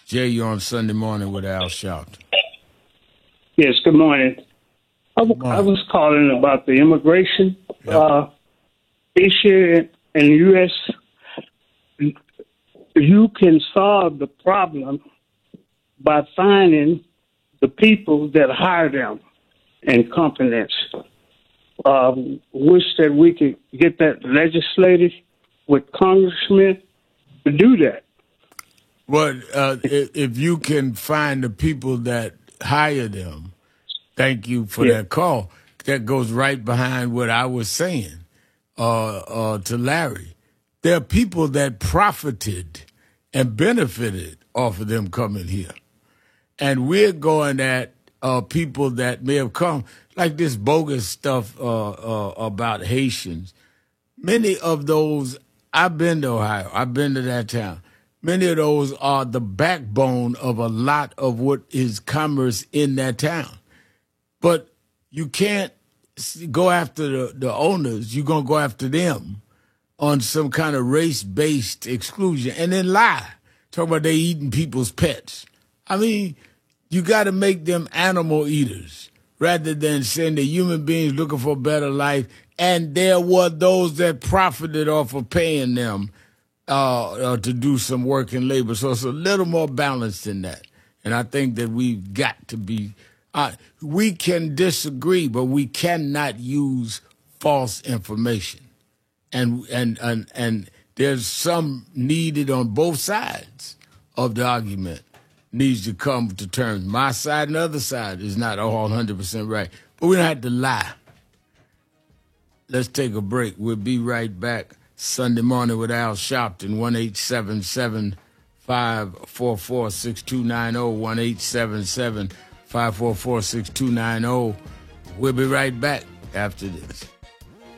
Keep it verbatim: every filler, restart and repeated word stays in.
Jay, you're on Sunday Morning with Al Sharpton. Yes, good morning. I, w- morning. I was calling about the immigration Yep. uh, issue in the U S. You can solve the problem by finding the people that hire them in companies. Uh, wish that we could get that legislated with congressmen to do that. Well, uh, if, if you can find the people that hire them, thank you for Yeah. that call. That goes right behind what I was saying uh, uh, to Larry. There are people that profited and benefited off of them coming here. And we're going at uh, people that may have come, like this bogus stuff uh, uh, about Haitians. Many of those, I've been to Ohio, I've been to that town. Many of those are the backbone of a lot of what is commerce in that town. But you can't go after the, the owners. You're going to go after them on some kind of race-based exclusion and then lie. Talk about they eating people's pets. I mean, you got to make them animal eaters rather than saying they're human beings looking for a better life. And there were those that profited off of paying them uh, uh, to do some work and labor. So it's a little more balanced than that. And I think that we've got to be uh, – we can disagree, but we cannot use false information. And, and, and, and there's some needed on both sides of the argument. Needs to come to terms. My side and the other side is not all one hundred percent right. But we don't have to lie. Let's take a break. We'll be right back. Sunday Morning with Al Sharpton, one eight seven seven, five four four, six two nine zero, one eight seven seven, five four four, six two nine zero. We'll be right back after this.